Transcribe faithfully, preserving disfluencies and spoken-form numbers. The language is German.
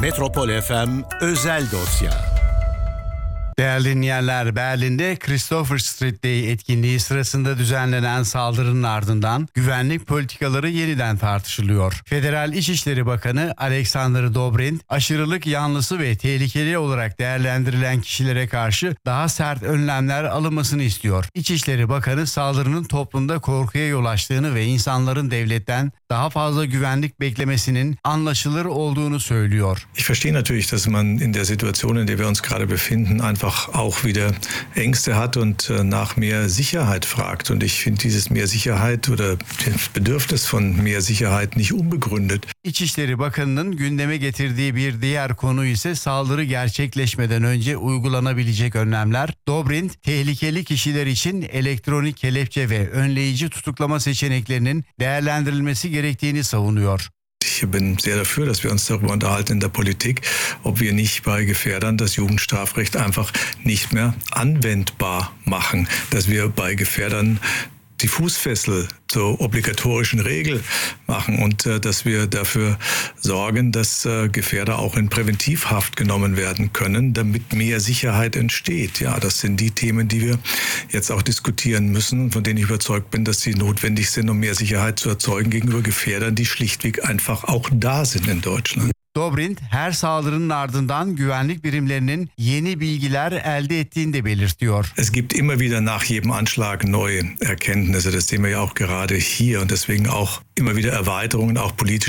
Metropol F M Özel Dosya. Değerli dinleyenler, Berlin'de Christopher Street Day etkinliği sırasında düzenlenen saldırının ardından güvenlik politikaları yeniden tartışılıyor. Federal İçişleri Bakanı Alexander Dobrindt, aşırılık yanlısı ve tehlikeli olarak değerlendirilen kişilere karşı daha sert önlemler alınmasını istiyor. İçişleri Bakanı saldırının toplumda korkuya yol açtığını ve insanların devletten daha fazla güvenlik beklemesinin anlaşılır olduğunu söylüyor. Ich verstehe natürlich, dass man in der Situation, in der wir uns gerade befinden, einfach auch wieder Ängste hat und nach mehr Sicherheit fragt. Und ich finde dieses mehr Sicherheit oder das Bedürfnis von mehr Sicherheit nicht unbegründet. İçişleri Bakanı'nın gündeme getirdiği bir diğer konu ise saldırı gerçekleşmeden önce uygulanabilecek önlemler. Dobrindt, tehlikeli kişiler için elektronik kelepçe ve önleyici tutuklama seçeneklerinin değerlendirilmesi gerektiğini savunuyor. Ich bin sehr dafür, dass wir uns darüber unterhalten in der Politik, ob wir nicht bei Gefährdern das Jugendstrafrecht einfach nicht mehr anwendbar machen, dass wir bei Gefährdern die Fußfessel zur obligatorischen Regel machen und äh, dass wir dafür sorgen, dass äh, Gefährder auch in Präventivhaft genommen werden können, damit mehr Sicherheit entsteht. Ja, das sind die Themen, die wir jetzt auch diskutieren müssen, von denen ich überzeugt bin, dass sie notwendig sind, um mehr Sicherheit zu erzeugen gegenüber Gefährdern, die schlichtweg einfach auch da sind in Deutschland. Dobrindt, her saldırının ardından güvenlik birimlerinin yeni bilgiler elde ettiğini de belirtiyor. Es gibt immer wieder nach jedem Anschlag neue Erkenntnisse. Das sehen wir ja auch gerade hier und deswegen auch immer wieder Erweiterungen, auch politisch.